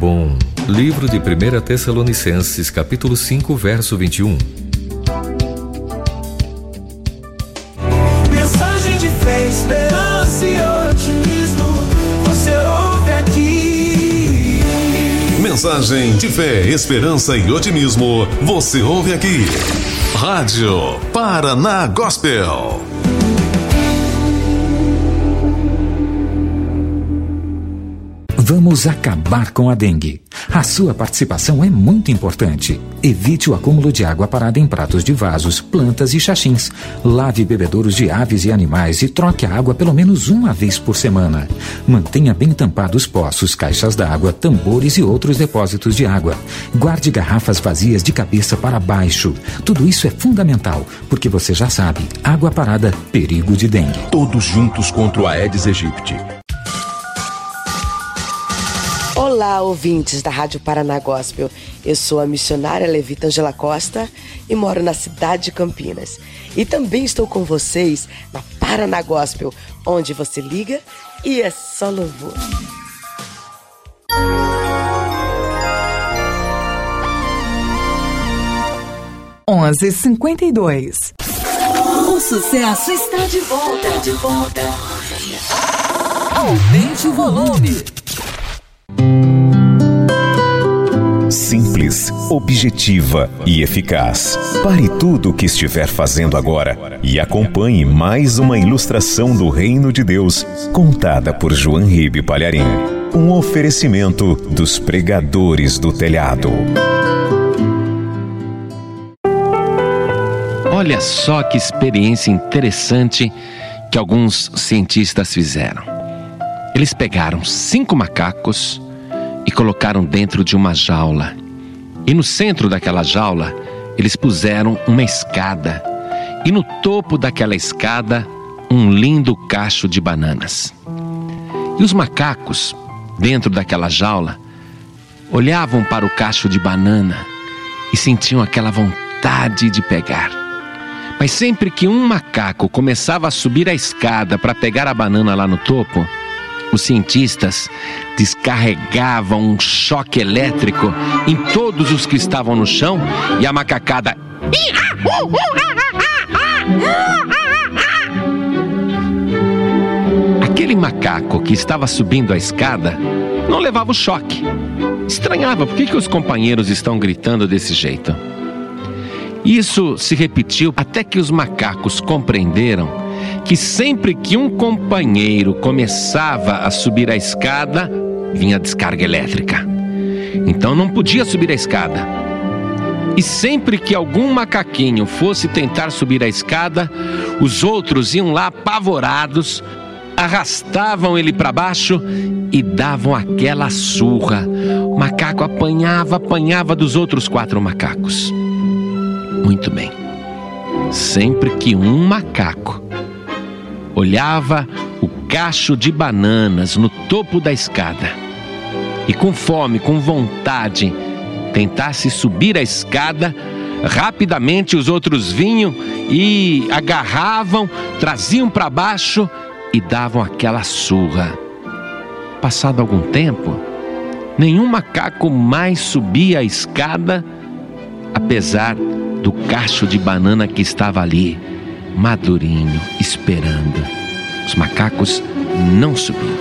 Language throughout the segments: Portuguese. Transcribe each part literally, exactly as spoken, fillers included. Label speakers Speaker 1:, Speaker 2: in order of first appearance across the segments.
Speaker 1: bom. Livro de primeira Tessalonicenses, capítulo cinco, verso vinte e um.
Speaker 2: Mensagem de fé, esperança e otimismo, você ouve aqui.
Speaker 3: Mensagem de fé, esperança e otimismo, você ouve aqui. Rádio Paraná Gospel.
Speaker 4: Vamos acabar com a dengue. A sua participação é muito importante. Evite o acúmulo de água parada em pratos de vasos, plantas e xaxins. Lave bebedouros de aves e animais e troque a água pelo menos uma vez por semana. Mantenha bem tampados poços, caixas d'água, tambores e outros depósitos de água. Guarde garrafas vazias de cabeça para baixo. Tudo isso é fundamental, porque você já sabe, água parada, perigo de dengue.
Speaker 5: Todos juntos contra o Aedes aegypti.
Speaker 6: Olá, ouvintes da Rádio Paraná Gospel. Eu sou a missionária Levita Angela Costa e moro na cidade de Campinas. E também estou com vocês na Paraná Gospel, onde você liga e é só louvor.
Speaker 7: onze e cinquenta e dois.
Speaker 8: O sucesso está de volta, de volta. Aumente o volume.
Speaker 5: Simples, objetiva e eficaz. Pare tudo o que estiver fazendo agora e acompanhe mais uma ilustração do Reino de Deus, contada por João Ribe Palharim. Um oferecimento dos pregadores do telhado.
Speaker 9: Olha só que experiência interessante que alguns cientistas fizeram. Eles pegaram cinco macacos e colocaram dentro de uma jaula. E no centro daquela jaula, eles puseram uma escada. E no topo daquela escada, um lindo cacho de bananas. E os macacos, dentro daquela jaula, olhavam para o cacho de banana e sentiam aquela vontade de pegar. Mas sempre que um macaco começava a subir a escada para pegar a banana lá no topo, os cientistas descarregavam um choque elétrico em todos os que estavam no chão e a macacada... Aquele macaco que estava subindo a escada não levava o choque. Estranhava, por que que os companheiros estão gritando desse jeito? Isso se repetiu até que os macacos compreenderam que sempre que um companheiro começava a subir a escada, vinha a descarga elétrica. Então não podia subir a escada. E sempre que algum macaquinho fosse tentar subir a escada, os outros iam lá apavorados, arrastavam ele para baixo e davam aquela surra. O macaco apanhava, apanhava dos outros quatro macacos. Muito bem. Sempre que um macaco olhava o cacho de bananas no topo da escada e com fome, com vontade, tentasse subir a escada, rapidamente os outros vinham e agarravam, traziam para baixo e davam aquela surra. Passado algum tempo, nenhum macaco mais subia a escada, apesar do cacho de banana que estava ali, madurinho, esperando. Os macacos não subiam.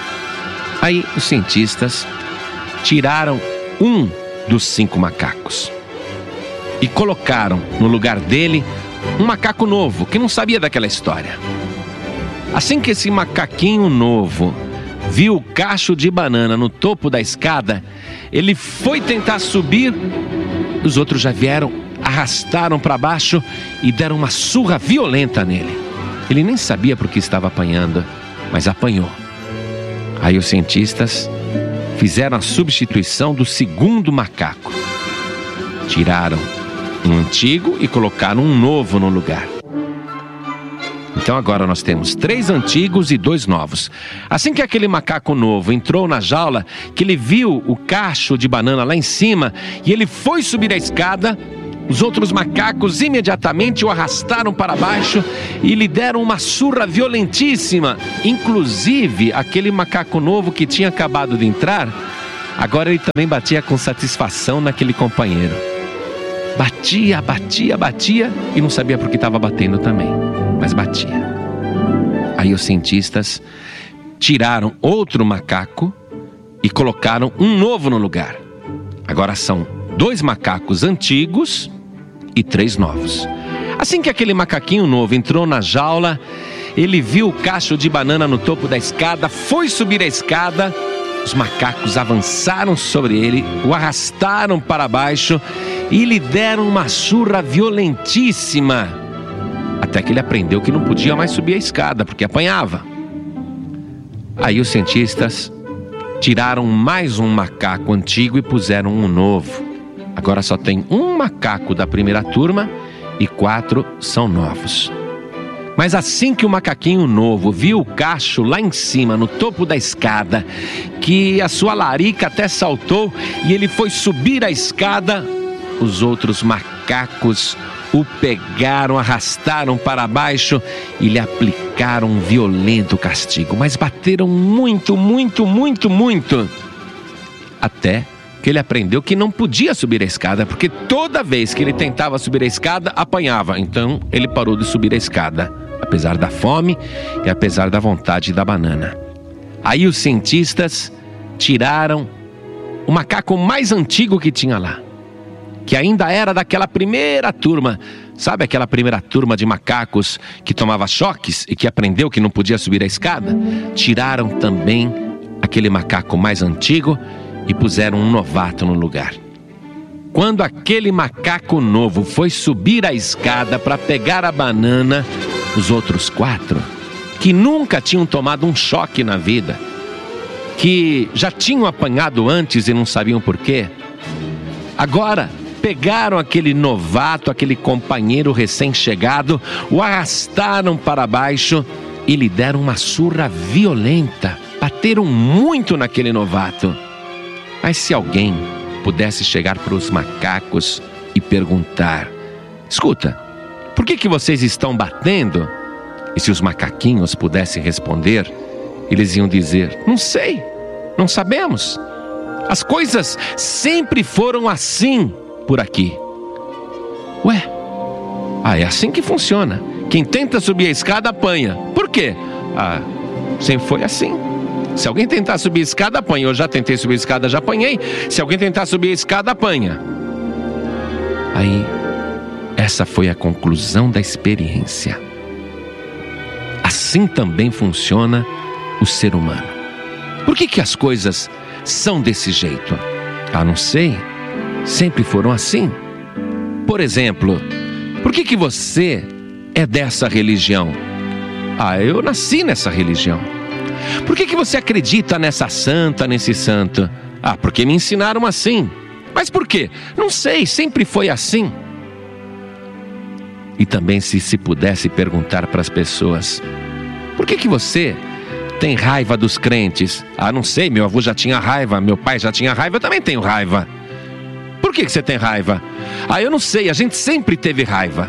Speaker 9: Aí os cientistas tiraram um dos cinco macacos e colocaram no lugar dele um macaco novo, que não sabia daquela história. Assim que esse macaquinho novo viu o cacho de banana no topo da escada, ele foi tentar subir, os outros já vieram, arrastaram para baixo e deram uma surra violenta nele. Ele nem sabia por que estava apanhando, mas apanhou. Aí os cientistas fizeram a substituição do segundo macaco. Tiraram um antigo e colocaram um novo no lugar. Então agora nós temos três antigos e dois novos. Assim que aquele macaco novo entrou na jaula, que ele viu o cacho de banana lá em cima e ele foi subir a escada, os outros macacos imediatamente o arrastaram para baixo e lhe deram uma surra violentíssima. Inclusive, aquele macaco novo que tinha acabado de entrar Agora ele também batia com satisfação naquele companheiro. Batia, batia, batia e não sabia por que estava batendo também, mas batia. Aí os cientistas tiraram outro macaco e colocaram um novo no lugar. Agora são dois macacos antigos e três novos. Assim que aquele macaquinho novo entrou na jaula, ele viu o cacho de banana no topo da escada, foi subir a escada. Os macacos avançaram sobre ele, o arrastaram para baixo e lhe deram uma surra violentíssima, até que ele aprendeu que não podia mais subir a escada, porque apanhava. Aí os cientistas tiraram mais um macaco antigo e puseram um novo. Agora só tem um macaco da primeira turma e quatro são novos. Mas assim que o macaquinho novo viu o cacho lá em cima, no topo da escada, que a sua larica até saltou e ele foi subir a escada, os outros macacos o pegaram, arrastaram para baixo e lhe aplicaram um violento castigo. Mas bateram muito, muito, muito, muito. Até que ele aprendeu que não podia subir a escada, porque toda vez que ele tentava subir a escada, apanhava. Então ele parou de subir a escada, apesar da fome e apesar da vontade da banana. Aí os cientistas tiraram o macaco mais antigo que tinha lá, que ainda era daquela primeira turma. Sabe aquela primeira turma de macacos que tomava choques e que aprendeu que não podia subir a escada? Tiraram também aquele macaco mais antigo e puseram um novato no lugar. Quando aquele macaco novo foi subir a escada para pegar a banana, os outros quatro, que nunca tinham tomado um choque na vida, que já tinham apanhado antes e não sabiam por quê, agora pegaram aquele novato, aquele companheiro recém-chegado, o arrastaram para baixo e lhe deram uma surra violenta. Bateram muito naquele novato. Mas se alguém pudesse chegar para os macacos e perguntar: escuta, por que que vocês estão batendo? E se os macaquinhos pudessem responder, eles iam dizer: não sei, não sabemos. As coisas sempre foram assim por aqui. Ué, ah, é assim que funciona. Quem tenta subir a escada apanha. Por quê? Ah, sempre foi assim. Se alguém tentar subir a escada, apanha. Eu já tentei subir a escada, já apanhei. Se alguém tentar subir a escada, apanha. Aí, essa foi a conclusão da experiência. Assim também funciona o ser humano. Por que que as coisas são desse jeito? Ah, não sei. Sempre foram assim. Por exemplo, por que que você é dessa religião? Ah, eu nasci nessa religião. Por que que você acredita nessa santa, nesse santo? Ah, porque me ensinaram assim. Mas por quê? Não sei, sempre foi assim. E também se se pudesse perguntar para as pessoas: por que que você tem raiva dos crentes? Ah, não sei, meu avô já tinha raiva, meu pai já tinha raiva, eu também tenho raiva. Por que que você tem raiva? Ah, eu não sei, a gente sempre teve raiva.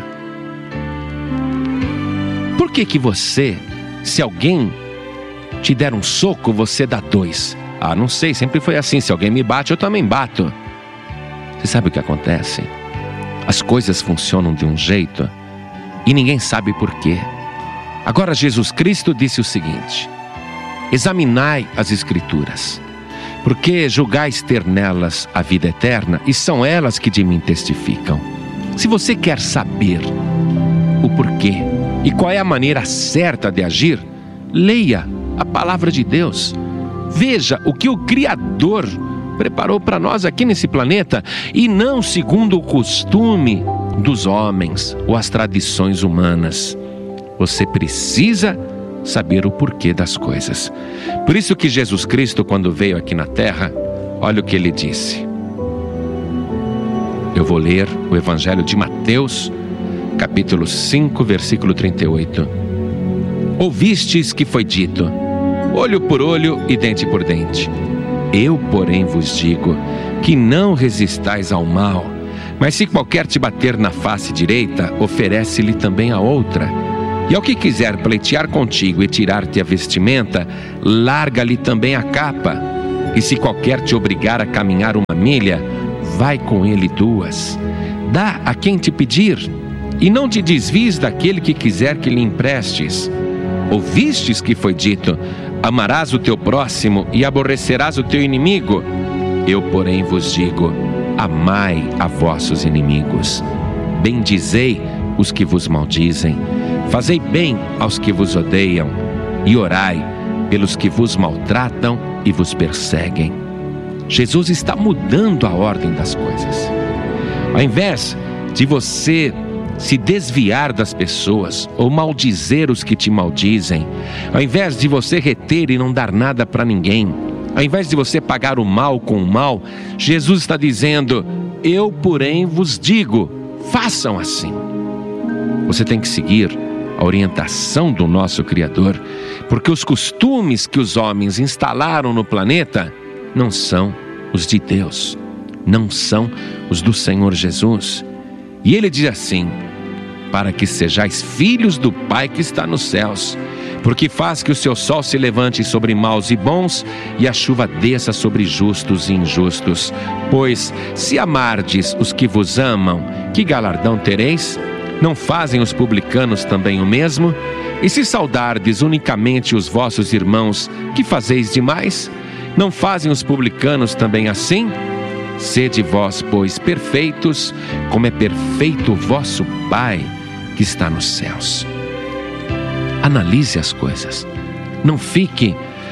Speaker 9: Por que que você, se alguém te der um soco, você dá dois? Ah, não sei, sempre foi assim, se alguém me bate, eu também bato. Você sabe o que acontece? As coisas funcionam de um jeito e ninguém sabe por quê. Agora Jesus Cristo disse o seguinte: examinai as Escrituras, porque julgais ter nelas a vida eterna, e são elas que de mim testificam. Se você quer saber o porquê e qual é a maneira certa de agir, leia a palavra de Deus. Veja o que o Criador preparou para nós aqui nesse planeta, e não segundo o costume dos homens ou as tradições humanas. Você precisa saber o porquê das coisas. Por isso que Jesus Cristo, quando veio aqui na terra, olha o que ele disse. Eu vou ler o Evangelho de Mateus, capítulo cinco, versículo trinta e oito. Ouvistes que foi dito: olho por olho e dente por dente. Eu, porém, vos digo que não resistais ao mal, mas se qualquer te bater na face direita, oferece-lhe também a outra. E ao que quiser pleitear contigo e tirar-te a vestimenta, larga-lhe também a capa. E se qualquer te obrigar a caminhar uma milha, vai com ele duas. Dá a quem te pedir, e não te desvies daquele que quiser que lhe emprestes. Ouvistes que foi dito: amarás o teu próximo e aborrecerás o teu inimigo. Eu, porém, vos digo: amai a vossos inimigos. Bendizei os que vos maldizem. Fazei bem aos que vos odeiam. E orai pelos que vos maltratam e vos perseguem. Jesus está mudando a ordem das coisas. Ao invés de você se desviar das pessoas ou maldizer os que te maldizem, ao invés de você reter e não dar nada para ninguém, ao invés de você pagar o mal com o mal, Jesus está dizendo: eu, porém, vos digo, façam assim. Você tem que seguir a orientação do nosso Criador, porque os costumes que os homens instalaram no planeta não são os de Deus, não são os do Senhor Jesus. E ele diz assim: para que sejais filhos do Pai que está nos céus, porque faz que o seu sol se levante sobre maus e bons, e a chuva desça sobre justos e injustos. Pois se amardes os que vos amam, que galardão tereis? Não fazem os publicanos também o mesmo? E se saudardes unicamente os vossos irmãos, que fazeis demais? Não fazem os publicanos também assim? Sede vós, pois, perfeitos, como é perfeito o vosso Pai que está nos céus. Analise as coisas. Não fique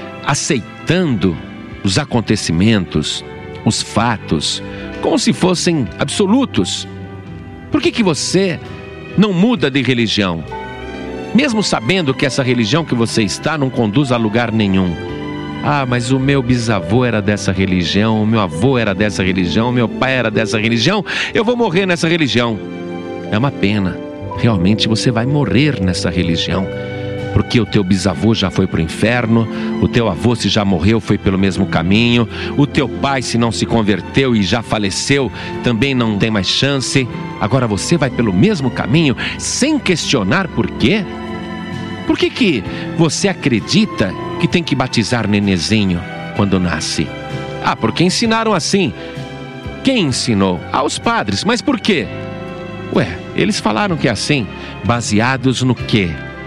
Speaker 9: aceitando os acontecimentos, os fatos, como se fossem absolutos. Por que que você não muda de religião, mesmo sabendo que essa religião que você está não conduz a lugar nenhum? Ah, mas o meu bisavô era dessa religião, o meu avô era dessa religião, o meu pai era dessa religião, eu vou morrer nessa religião. É uma pena, realmente você vai morrer nessa religião, porque o teu bisavô já foi para o inferno, o teu avô, se já morreu, foi pelo mesmo caminho, o teu pai, se não se converteu e já faleceu, também não tem mais chance. Agora você vai pelo mesmo caminho, sem questionar por quê? Por que que você acredita que tem que batizar nenezinho quando nasce? Ah, porque ensinaram assim. Quem ensinou? Ah, os padres. Mas por quê? Ué, eles falaram que é assim. Baseados no quê?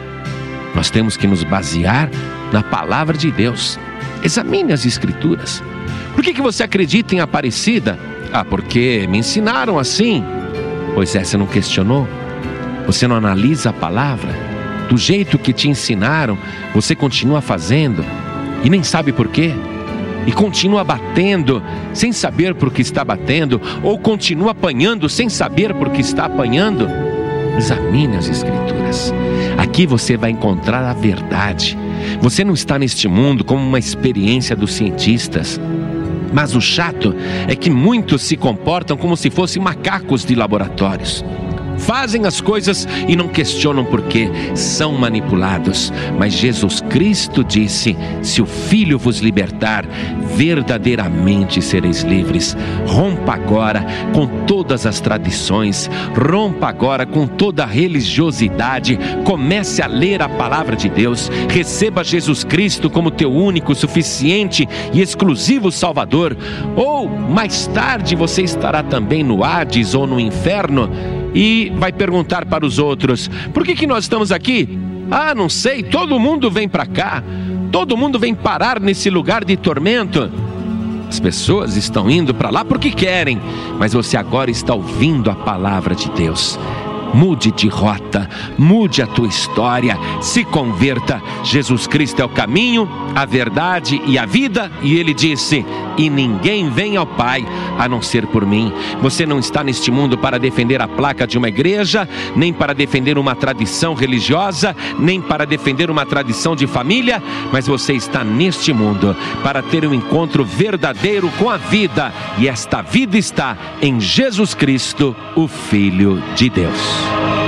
Speaker 9: Nós temos que nos basear na palavra de Deus. Examine as escrituras. Por que que você acredita em Aparecida? Ah, porque me ensinaram assim. Pois é, você não questionou? Você não analisa a palavra? Do jeito que te ensinaram, você continua fazendo e nem sabe por quê? E continua batendo sem saber por que está batendo, ou continua apanhando sem saber por que está apanhando? Examine as escrituras. Aqui você vai encontrar a verdade. Você não está neste mundo como uma experiência dos cientistas. Mas o chato é que muitos se comportam como se fossem macacos de laboratórios. Fazem as coisas e não questionam por quê, são manipulados. Mas Jesus Cristo disse: se o Filho vos libertar, verdadeiramente sereis livres. Rompa agora com todas as tradições, rompa agora com toda a religiosidade, comece a ler a palavra de Deus, receba Jesus Cristo como teu único, suficiente e exclusivo Salvador. Ou mais tarde você estará também no Hades ou no inferno e vai perguntar para os outros: por que que nós estamos aqui? Ah, não sei, todo mundo vem para cá, todo mundo vem parar nesse lugar de tormento. As pessoas estão indo para lá porque querem, mas você agora está ouvindo a palavra de Deus. Mude de rota, mude a tua história, se converta. Jesus Cristo é o caminho, a verdade e a vida, e Ele disse: e ninguém vem ao Pai a não ser por mim. Você não está neste mundo para defender a placa de uma igreja, nem para defender uma tradição religiosa, nem para defender uma tradição de família, mas você está neste mundo para ter um encontro verdadeiro com a vida, e esta vida está em Jesus Cristo, o Filho de Deus.